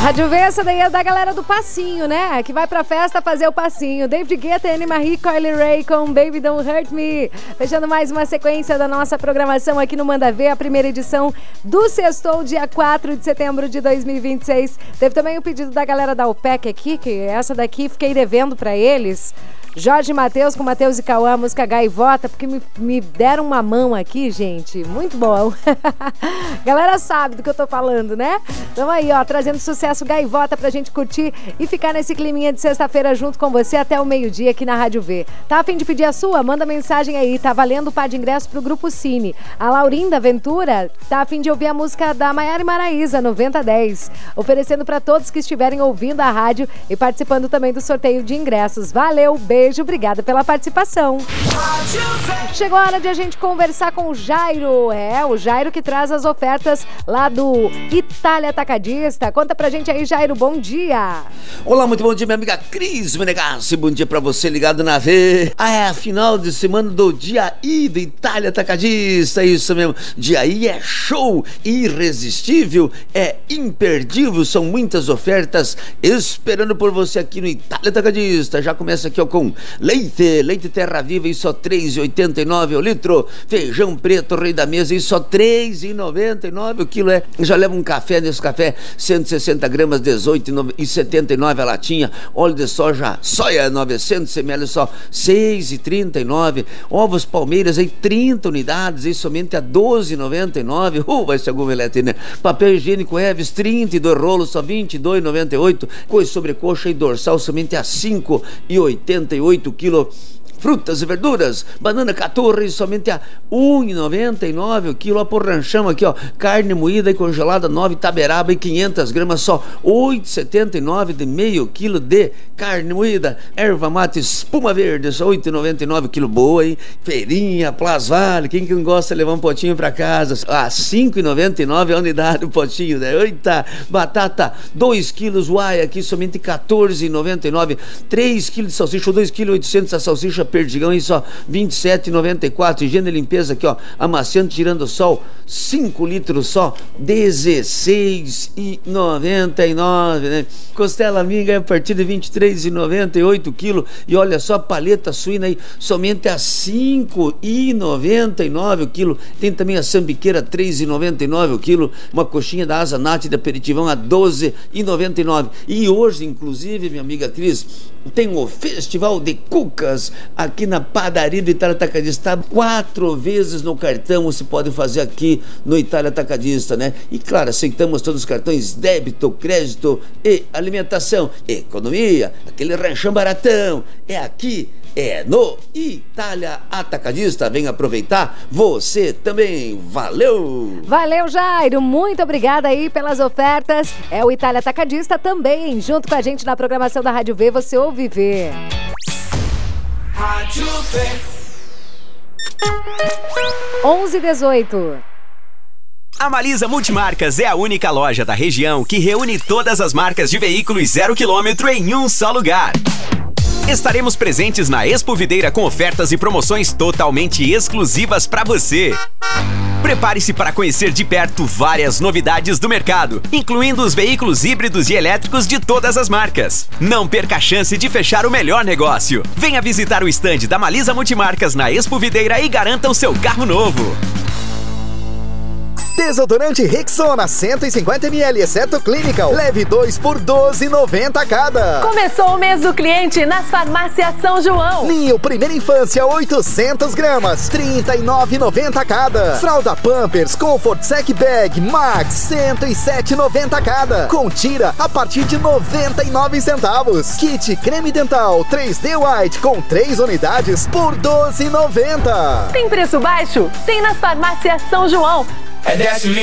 Rádio V, essa daí é da galera do passinho, né? Que vai pra festa fazer o passinho. David Guetta, Anne Marie, Coily Ray com Baby Don't Hurt Me. Fechando mais uma sequência da nossa programação aqui no Manda Ver, a primeira edição do Sextou, dia 4 de setembro de 2026. Teve também o pedido da galera da OPEC aqui, que essa daqui fiquei devendo pra eles. Jorge e Matheus, com Matheus e Cauã, a música Gaivota, porque me deram uma mão aqui, gente. Muito bom. Galera sabe do que eu tô falando, né? Então aí, ó, trazendo sucesso Gaivota pra gente curtir e ficar nesse climinha de sexta-feira junto com você até o meio-dia aqui na Rádio V. Tá a fim de pedir a sua? Manda mensagem aí, tá valendo o par de ingresso pro Grupo Cine. A Laurinda Ventura tá a fim de ouvir a música da Maiara e Maraísa, 9010. Oferecendo pra todos que estiverem ouvindo a rádio e participando também do sorteio de ingressos. Valeu, beijo. Obrigada pela participação. Chegou a hora de a gente conversar com o Jairo. É, o Jairo que traz as ofertas lá do Itália Atacadista. Conta pra gente aí, Jairo, bom dia. Olá, muito bom dia, minha amiga Cris Menegassi. Bom dia pra você ligado na V. É a final de semana do Dia I do Itália Atacadista. Isso mesmo, Dia I é show, irresistível, é imperdível. São muitas ofertas esperando por você aqui no Itália Atacadista. Já começa aqui ó, com leite Terra Viva e só R$ 3,89 o litro. Feijão preto Rei da Mesa e só R$ 3,99 o quilo. Já leva um café nesse café, 160 gramas, R$ 18,79 a latinha. Óleo de soja, soia 900 ml, só R$ 6,39. Ovos Palmeiras aí 30 unidades e somente a R$ 12,99. Vai ser algum velete, né? Papel higiênico Eves, 32 rolos, só R$ 22,98. Coisa sobrecoxa e dorsal somente a R$ 5,88 quilo. Frutas e verduras, banana caturra somente a R$ 1,99 o quilo. Ó, por ranchão aqui, ó, carne moída e congelada 9 taberaba e 500 gramas, só R$ 8,79 de meio quilo de carne moída. Erva mate espuma verde, só R$ 8,99 o quilo. Boa, hein? Feirinha, Plasvale, quem que não gosta de levar um potinho pra casa? Ah, R$ 5,99 a unidade o potinho, né? Eita, batata 2 quilos, uai, aqui somente R$ 14,99. 3 quilos de salsicha, 2 quilos 800 a salsicha Perdigão e só R$ 27,94. Higiene e limpeza aqui, ó, amaciante tirando sol, 5 litros só, R$ 16,99, né? Costela minga a partir de R$ 23,98 quilo. E olha só, paleta suína aí, somente a R$ 5,99 o quilo. Tem também a sambiqueira, R$ 3,99 o quilo. Uma coxinha da Asa Nati de aperitivão a R$ 12,99. E hoje, inclusive, minha amiga Cris, tem o Festival de Cucas aqui na padaria do Itália Atacadista. 4 vezes no cartão você pode fazer aqui no Itália Atacadista, né? E claro, aceitamos todos os cartões débito, crédito e alimentação. Economia, aquele ranchão baratão. É aqui, é no Itália Atacadista. Vem aproveitar você também. Valeu! Valeu, Jairo. Muito obrigada aí pelas ofertas. É o Itália Atacadista também. Junto com a gente na programação da Rádio V, você ouve ver. Rádio V. 11h18. A Malisa Multimarcas é a única loja da região que reúne todas as marcas de veículos 0 km em um só lugar. Estaremos presentes na Expo Videira com ofertas e promoções totalmente exclusivas para você. Prepare-se para conhecer de perto várias novidades do mercado, incluindo os veículos híbridos e elétricos de todas as marcas. Não perca a chance de fechar o melhor negócio. Venha visitar o estande da Malisa Multimarcas na Expo Videira e garanta o seu carro novo. Desodorante Rexona 150ml, exceto Clinical. Leve 2 por R$ 12,90 cada. Começou o mês do cliente nas farmácias São João. Ninho Primeira Infância 800 gramas, R$ 39,90 cada. Fralda Pampers Comfort Sec Bag Max, R$ 107,90 cada. Com tira a partir de 99 centavos. Kit Creme Dental 3D White com 3 unidades por R$ 12,90. Tem preço baixo? Tem nas farmácias São João. É Décio Lima.